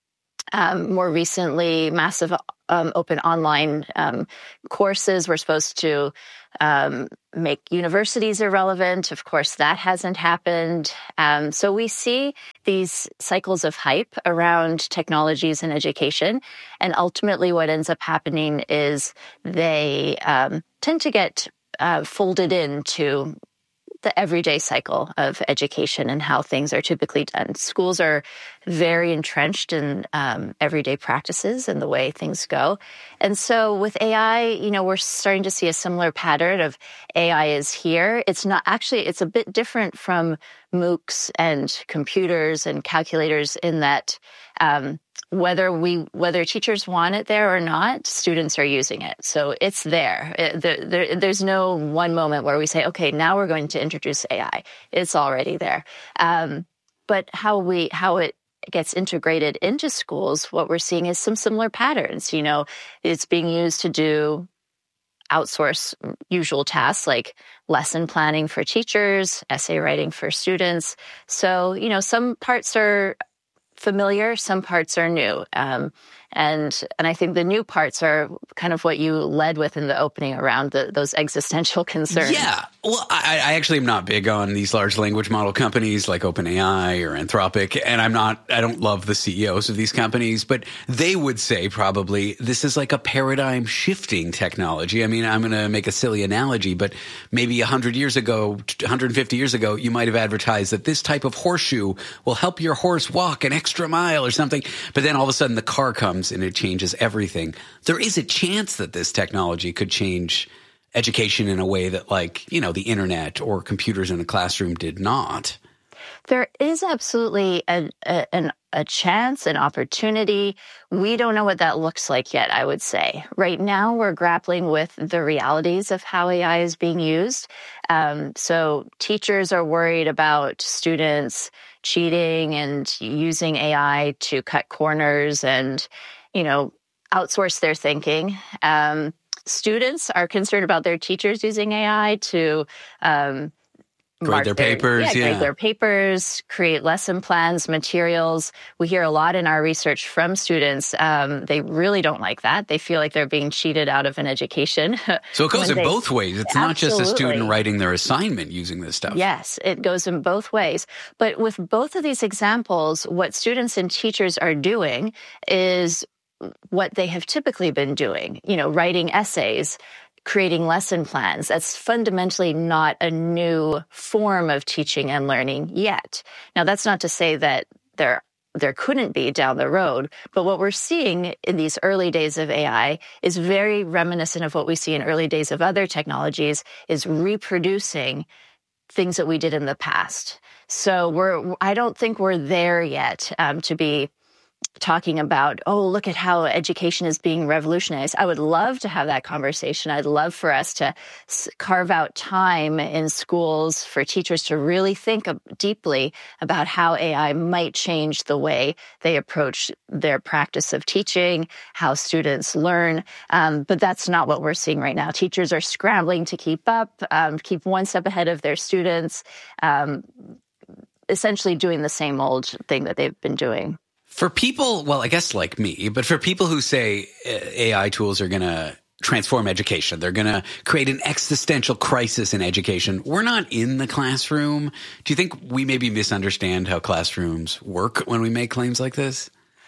Um, more recently, massive um, open online um, courses were supposed to um, make universities irrelevant. Of course, that hasn't happened. Um, so we see these cycles of hype around technologies and education. And ultimately, what ends up happening is they um, tend to get uh, folded into the everyday cycle of education and how things are typically done. Schools are very entrenched in um, everyday practices and the way things go. And so with A I, you know, we're starting to see a similar pattern of A I is here. It's not actually, it's a bit different from MOOCs and computers and calculators in that um, whether we, whether teachers want it there or not, students are using it. So it's there. It, there, there. There's no one moment where we say, okay, now we're going to introduce A I. It's already there. Um, but how we, how it gets integrated into schools, what we're seeing is some similar patterns. You know, it's being used to do outsource usual tasks like lesson planning for teachers, essay writing for students. So, you know, some parts are familiar, some parts are new. Um, and and I think the new parts are kind of what you led with in the opening around the, those existential concerns. Yeah. Well, I, I actually am not big on these large language model companies like OpenAI or Anthropic, and I'm not, I don't love the C E Os of these companies, but they would say probably this is like a paradigm shifting technology. I mean, I'm going to make a silly analogy, but maybe one hundred years ago, one hundred fifty years ago, you might have advertised that this type of horseshoe will help your horse walk an extra mile or something. But then all of a sudden the car comes and it changes everything. There is a chance that this technology could change education in a way that, like, you know, the internet or computers in a classroom did not. There is absolutely a, a, an, a chance, an opportunity. We don't know what that looks like yet, I would say. Right now, we're grappling with the realities of how A I is being used. Um, so teachers are worried about students cheating and using A I to cut corners and, you know, outsource their thinking. Um, students are concerned about their teachers using A I to um, grade their, their papers, yeah, yeah. grade their papers, create lesson plans, materials. We hear a lot in our research from students. Um, they really don't like that. They feel like they're being cheated out of an education. So it goes in they, both ways. It's absolutely. not just a student writing their assignment using this stuff. Yes, it goes in both ways. But with both of these examples, what students and teachers are doing is what they have typically been doing, you know, writing essays, creating lesson plans. That's fundamentally not a new form of teaching and learning yet. Now, that's not to say that there there couldn't be down the road, but what we're seeing in these early days of A I is very reminiscent of what we see in early days of other technologies, is reproducing things that we did in the past. So we're I don't think we're there yet um, to be talking about, oh, look at how education is being revolutionized. I would love to have that conversation. I'd love for us to s- carve out time in schools for teachers to really think of, deeply about how A I might change the way they approach their practice of teaching, how students learn. Um, but that's not what we're seeing right now. Teachers are scrambling to keep up, um, keep one step ahead of their students, um, essentially doing the same old thing that they've been doing. For people, well, I guess like me, but for people who say A I tools are going to transform education, they're going to create an existential crisis in education, we're not in the classroom. Do you think we maybe misunderstand how classrooms work when we make claims like this?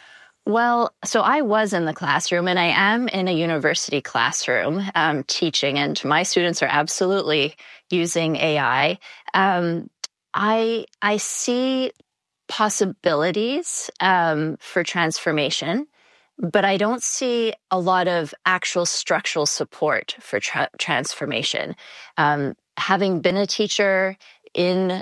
Well, so I was in the classroom, and I am in a university classroom um, teaching, and my students are absolutely using A I. Um, I I see possibilities um, for transformation. but I don't see a lot of actual structural support for tra- transformation. Um, having been a teacher in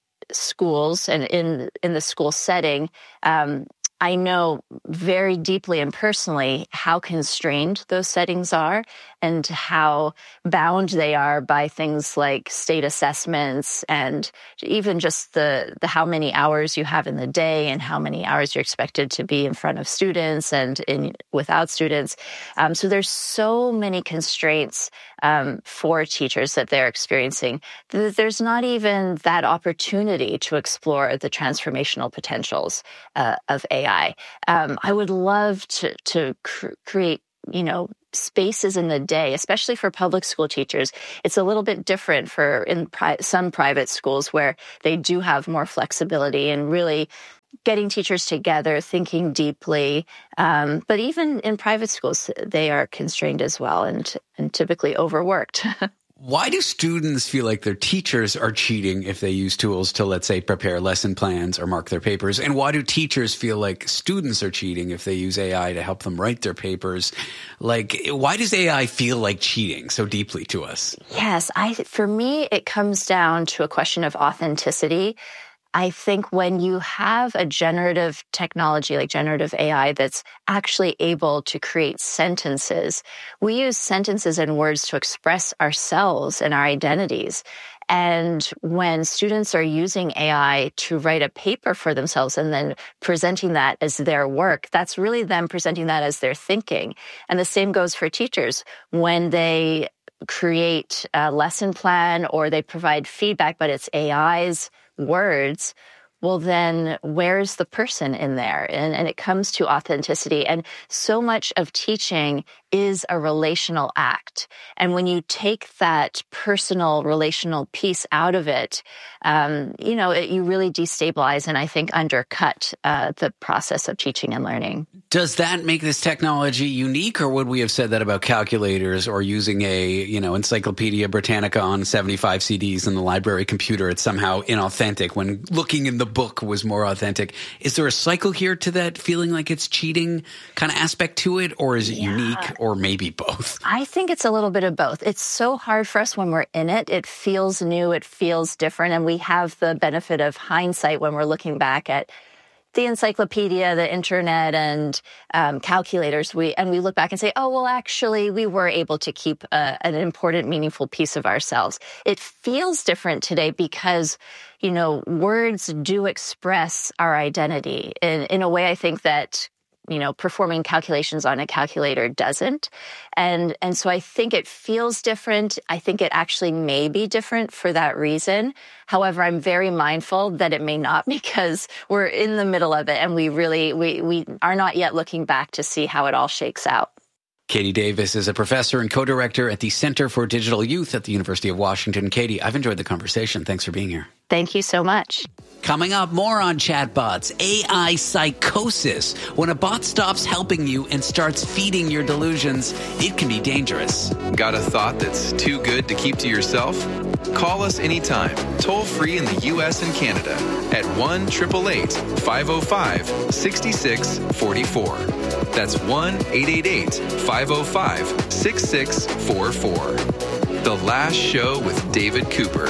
schools and in in the school setting, um, I know very deeply and personally how constrained those settings are and how bound they are by things like state assessments and even just the, the how many hours you have in the day and how many hours you're expected to be in front of students and in without students. Um, so there's so many constraints um, for teachers that they're experiencing. There's not even that opportunity to explore the transformational potentials uh, of A I. Um, I would love to, to cr- create, you know, spaces in the day, especially for public school teachers. It's a little bit different for in pri- some private schools where they do have more flexibility and really getting teachers together, thinking deeply. Um, but even in private schools, they are constrained as well and, and typically overworked. Why do students feel like their teachers are cheating if they use tools to, let's say, prepare lesson plans or mark their papers? And why do teachers feel like students are cheating if they use A I to help them write their papers? Like, why does A I feel like cheating so deeply to us? Yes, I, for me, it comes down to a question of authenticity. I think when you have a generative technology like generative A I that's actually able to create sentences, we use sentences and words to express ourselves and our identities. And when students are using A I to write a paper for themselves and then presenting that as their work, that's really them presenting that as their thinking. And the same goes for teachers. When they create a lesson plan or they provide feedback, but it's A I's words, well, then where's the person in there? And, and it comes to authenticity. And so much of teaching is a relational act. And when you take that personal relational piece out of it, um, you know, it, you really destabilize and I think undercut uh, the process of teaching and learning. Does that make this technology unique, or would we have said that about calculators or using a, you know, Encyclopedia Britannica on seventy-five C Ds in the library computer? It's somehow inauthentic when looking in the book was more authentic. Is there a cycle here to that feeling like it's cheating kind of aspect to it, or is it yeah. unique, or maybe both? I think it's a little bit of both. It's so hard for us when we're in it. It feels new, it feels different, and we have the benefit of hindsight when we're looking back at the encyclopedia, the internet, and um, calculators. We and we look back and say, oh, well, actually, we were able to keep a, an important, meaningful piece of ourselves. It feels different today because, you know, words do express our identity in, in a way I think that, you know, performing calculations on a calculator doesn't. And and so I think it feels different. I think it actually may be different for that reason. However, I'm very mindful that it may not, because we're in the middle of it and we really, we, we are not yet looking back to see how it all shakes out. Katie Davis is a professor and co-director at the Center for Digital Youth at the University of Washington. Katie, I've enjoyed the conversation. Thanks for being here. Thank you so much. Coming up, more on chatbots, A I psychosis. When a bot stops helping you and starts feeding your delusions, it can be dangerous. Got a thought that's too good to keep to yourself? Call us anytime, toll free in the U S and Canada at one eight eight eight, five oh five, six six four four. That's one eight eight eight, five oh five, six six four four. The Last Show with David Cooper.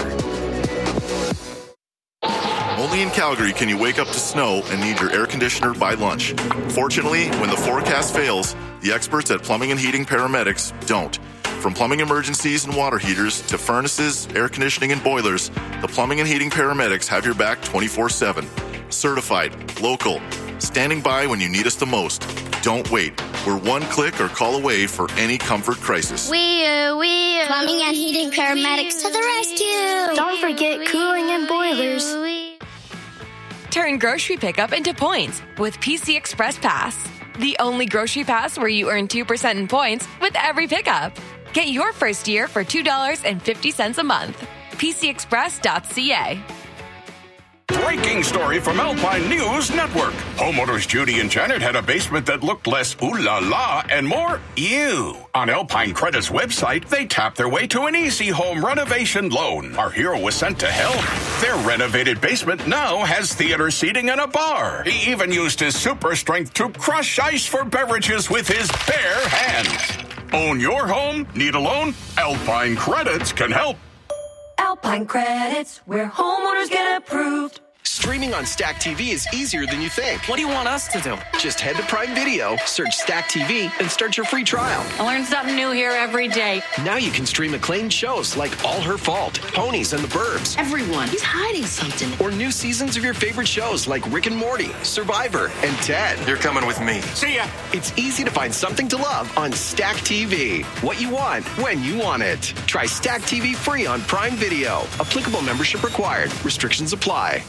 Only in Calgary can you wake up to snow and need your air conditioner by lunch. Fortunately, when the forecast fails, the experts at Plumbing and Heating Paramedics don't. From plumbing emergencies and water heaters to furnaces, air conditioning, and boilers, the Plumbing and Heating Paramedics have your back twenty-four seven. Certified, local, standing by when you need us the most. Don't wait. We're one click or call away for any comfort crisis. We, uh, we, uh, Plumbing and Heating Paramedics to the rescue. Don't forget cooling and boilers. Turn grocery pickup into points with P C Express Pass. The only grocery pass where you earn two percent in points with every pickup. Get your first year for two dollars and fifty cents a month. P C express dot c a. breaking story from Alpine News Network. Homeowners Judy and Janet had a basement that looked less ooh la la and more ew. On Alpine Credit's website, they tapped their way to an easy home renovation loan. Our hero was sent to hell. Their renovated basement now has theater seating and a bar. He even used his super strength to crush ice for beverages with his bare hands. Own your home? Need a loan? Alpine Credits can help. Alpine Credits, where homeowners get approved. Streaming on Stack T V is easier than you think. What do you want us to do? Just head to Prime Video, search Stack T V, and start your free trial. I learn something new here every day. Now you can stream acclaimed shows like All Her Fault, Ponies and the Burbs. Everyone, he's hiding something. Or new seasons of your favorite shows like Rick and Morty, Survivor, and Ted. You're coming with me. See ya! It's easy to find something to love on Stack T V. What you want, when you want it. Try Stack T V free on Prime Video. Applicable membership required. Restrictions apply.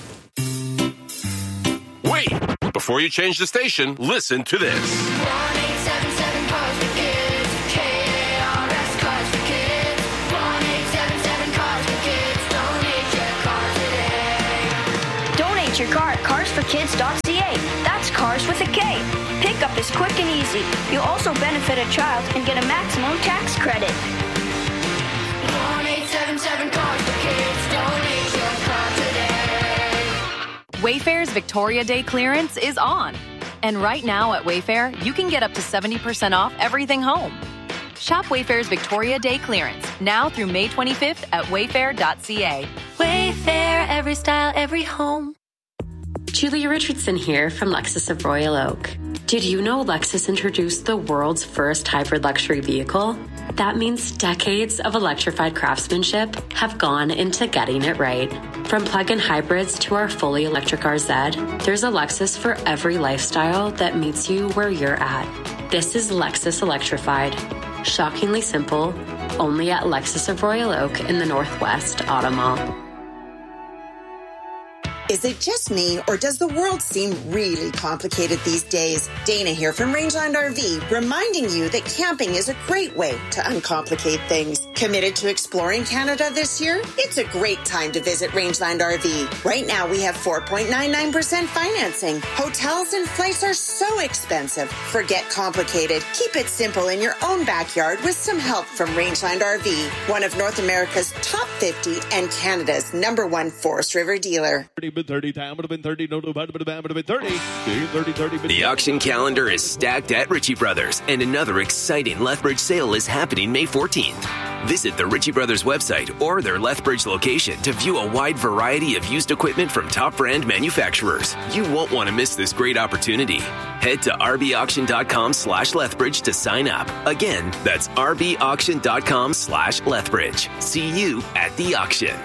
Wait! Before you change the station, listen to this. one eight seven seven Cars for Kids. K A R S Cars for Kids. one eight seven seven Cars for Kids. Donate your car today. Donate your car at cars for kids dot c a. That's cars with a K. Pickup is quick and easy. You'll also benefit a child and get a maximum tax credit. one eight seven seven Cars for Kids. Donate your car today. Wayfair's Victoria Day clearance is on. And right now at Wayfair, you can get up to seventy percent off everything home. Shop Wayfair's Victoria Day clearance now through May twenty-fifth at wayfair dot c a. Wayfair, every style, every home. Julia Richardson here from Lexus of Royal Oak. Did you know Lexus introduced the world's first hybrid luxury vehicle? That means decades of electrified craftsmanship have gone into getting it right. From plug-in hybrids to our fully electric R Z, there's a Lexus for every lifestyle that meets you where you're at. This is Lexus Electrified. Shockingly simple, only at Lexus of Royal Oak in the Northwest Auto Mall. Is it just me, or does the world seem really complicated these days? Dana here from Rangeland R V, reminding you that camping is a great way to uncomplicate things. Committed to exploring Canada this year? It's a great time to visit Rangeland R V. Right now, we have four point nine nine percent financing. Hotels and flights are so expensive. Forget complicated. Keep it simple in your own backyard with some help from Rangeland R V, one of North America's top fifty and Canada's number one Forest River dealer. thirty, time would have been thirty, no, no, would have been thirty, thirty, thirty. The auction calendar is stacked at Ritchie Brothers, and another exciting Lethbridge sale is happening May fourteenth. Visit the Ritchie Brothers website or their Lethbridge location to view a wide variety of used equipment from top brand manufacturers. You won't want to miss this great opportunity. Head to rbauction.com slash Lethbridge to sign up. Again, that's rbauction.com slash Lethbridge. See you at the auction.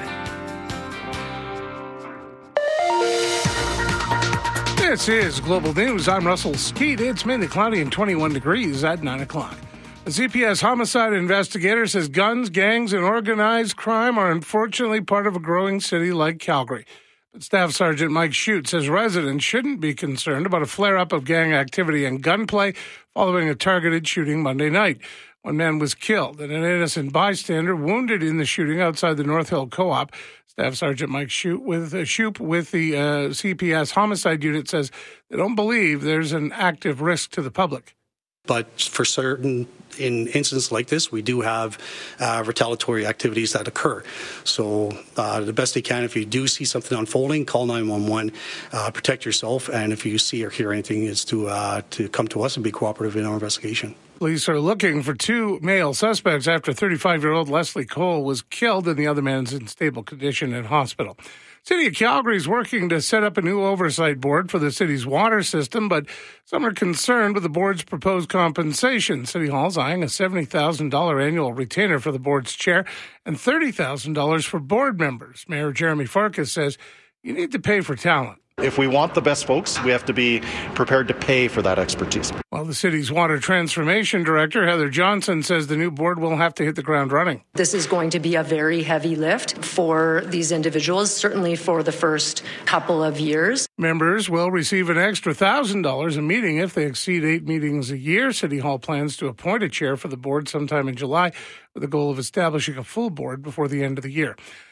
This is Global News. I'm Russell Skeet. It's mainly cloudy and twenty-one degrees at nine o'clock. The C P S homicide investigator says guns, gangs, and organized crime are unfortunately part of a growing city like Calgary. But Staff Sergeant Mike Shute says residents shouldn't be concerned about a flare-up of gang activity and gunplay following a targeted shooting Monday night. One man was killed and an innocent bystander wounded in the shooting outside the North Hill Co-op. Staff Sergeant Mike Shute with, uh, Shoup with the uh, C P S homicide unit says they don't believe there's an active risk to the public. But for certain, in incidents like this, we do have uh, retaliatory activities that occur. So uh, the best they can, if you do see something unfolding, call nine one one, uh, protect yourself, and if you see or hear anything, is to uh, to come to us and be cooperative in our investigation. Police are looking for two male suspects after thirty-five-year-old Leslie Cole was killed and the other man's in stable condition in hospital. City of Calgary is working to set up a new oversight board for the city's water system, but some are concerned with the board's proposed compensation. City Hall's eyeing a seventy thousand dollars annual retainer for the board's chair and thirty thousand dollars for board members. Mayor Jeremy Farkas says you need to pay for talent. If we want the best folks, we have to be prepared to pay for that expertise. While the city's water transformation director, Heather Johnson, says the new board will have to hit the ground running. This is going to be a very heavy lift for these individuals, certainly for the first couple of years. Members will receive an extra one thousand dollars a meeting if they exceed eight meetings a year. City Hall plans to appoint a chair for the board sometime in July with the goal of establishing a full board before the end of the year.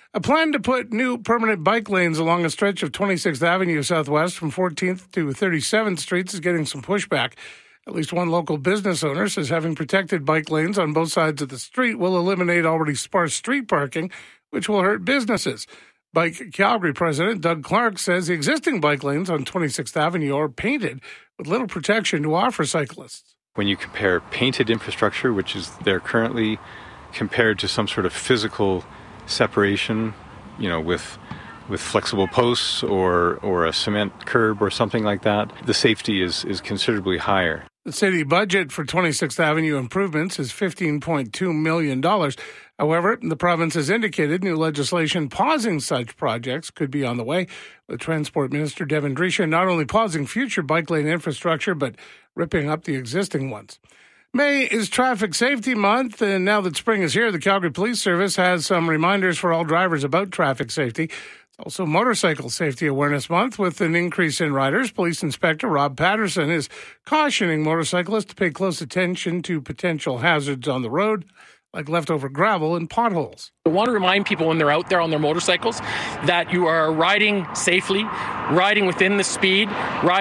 A plan to put new permanent bike lanes along a stretch of twenty-sixth Avenue Southwest from fourteenth to thirty-seventh Streets is getting some pushback. At least one local business owner says having protected bike lanes on both sides of the street will eliminate already sparse street parking, which will hurt businesses. Bike Calgary President Doug Clark says the existing bike lanes on twenty-sixth Avenue are painted with little protection to offer cyclists. When you compare painted infrastructure, which is there currently, compared to some sort of physical separation, you know, with with flexible posts or or a cement curb or something like that, the safety is is considerably higher. The city budget for twenty-sixth Avenue improvements is fifteen point two million dollars. However, the province has indicated new legislation pausing such projects could be on the way, with Transport Minister Devin Drisha not only pausing future bike lane infrastructure, but ripping up the existing ones. May is Traffic Safety Month, and now that spring is here, the Calgary Police Service has some reminders for all drivers about traffic safety. It's also Motorcycle Safety Awareness Month, with an increase in riders. Police Inspector Rob Patterson is cautioning motorcyclists to pay close attention to potential hazards on the road, like leftover gravel and potholes. I want to remind people when they're out there on their motorcycles that you are riding safely, riding within the speed, riding